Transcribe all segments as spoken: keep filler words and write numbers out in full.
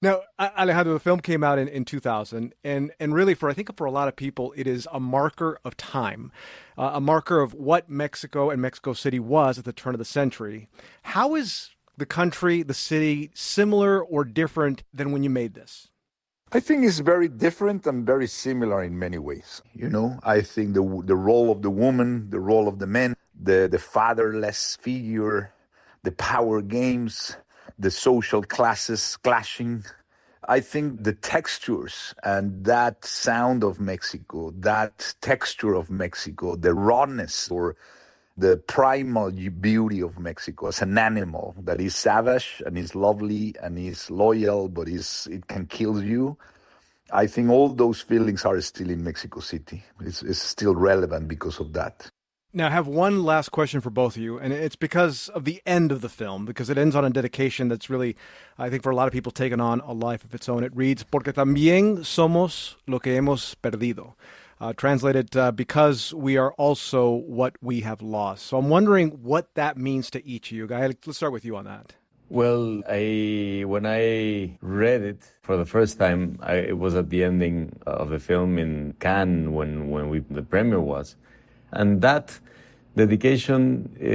Now, Alejandro, the film came out in, in two thousand, and, and really for, I think for a lot of people, it is a marker of time, uh, a marker of what Mexico and Mexico City was at the turn of the century. How is the country, the city, similar or different than when you made this? I think it's very different and very similar in many ways. You know, I think the the role of the woman, the role of the men, the, the fatherless figure, the power games, the social classes clashing. I think the textures and that sound of Mexico, that texture of Mexico, the rawness or the primal beauty of Mexico as an animal that is savage and is lovely and is loyal, but is it can kill you. I think all those feelings are still in Mexico City. It's, it's still relevant because of that. Now, I have one last question for both of you, and it's because of the end of the film, because it ends on a dedication that's really, I think for a lot of people, taken on a life of its own. It reads, Porque también somos lo que hemos perdido. Uh, translated, uh, because we are also what we have lost. So I'm wondering what that means to each of you. Gael, let's start with you on that. Well, I when I read it for the first time, I, it was at the ending of the film in Cannes when, when we, the premiere was. And that dedication uh,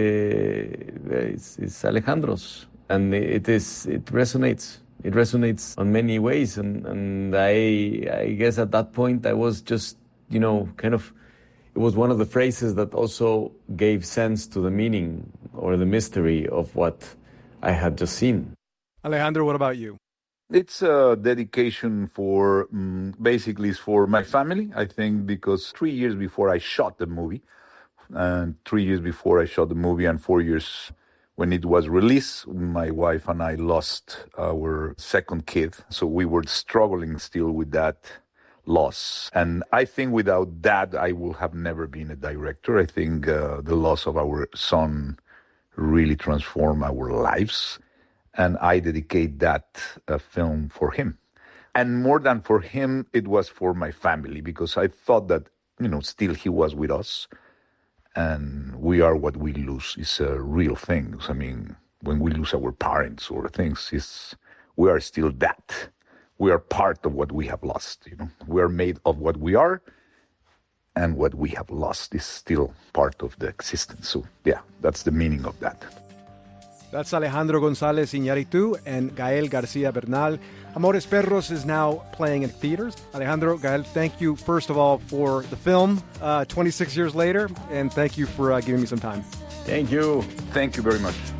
is, is Alejandro's, and it is it resonates. It resonates on many ways, and, and I I guess at that point I was just, you know, kind of, it was one of the phrases that also gave sense to the meaning or the mystery of what I had just seen. Alejandro, what about you? It's a dedication for, um, basically it's for my family, I think, because three years before I shot the movie, and three years before I shot the movie and four years when it was released, my wife and I lost our second kid. So we were struggling still with that loss. And I think without that, I would have never been a director. I think uh, the loss of our son really transformed our lives. And I dedicate that uh, film for him. And more than for him, it was for my family, because I thought that, you know, still he was with us. And we are what we lose. It's a real thing. I mean, when we lose our parents or things, it's, we are still that. We are part of what we have lost, you know. We are made of what we are, and what we have lost is still part of the existence. So, yeah, that's the meaning of that. That's Alejandro González Iñárritu and Gael García Bernal. Amores Perros is now playing in theaters. Alejandro, Gael, thank you, first of all, for the film uh, twenty-six years later, and thank you for uh, giving me some time. Thank you. Thank you very much.